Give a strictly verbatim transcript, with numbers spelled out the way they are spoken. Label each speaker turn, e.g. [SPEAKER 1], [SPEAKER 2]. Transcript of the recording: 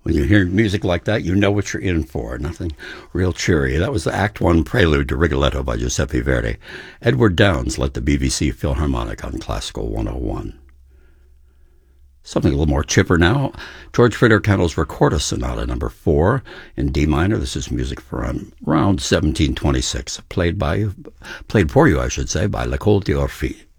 [SPEAKER 1] When you hear music like that, you know what you're in for. Nothing real cheery. That was the Act One prelude to Rigoletto by Giuseppe Verdi. Edward Downes led the B B C Philharmonic on Classical one oh one. Something a little more chipper now. George Friedrich Handel's Ricorda Sonata number four in D minor. This is music from around seventeen twenty-six, played by, played for you, I should say, by L'École d'Orphée.